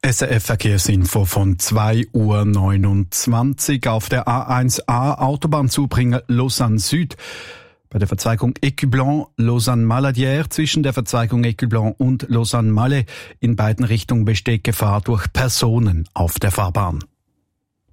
SRF Verkehrsinfo von 2:29 Uhr auf der A1A Autobahnzubringer Lausanne Süd. Bei der Verzweigung Écublens Lausanne-Maladière zwischen der Verzweigung Écublens und Lausanne-Malais in beiden Richtungen besteht Gefahr durch Personen auf der Fahrbahn.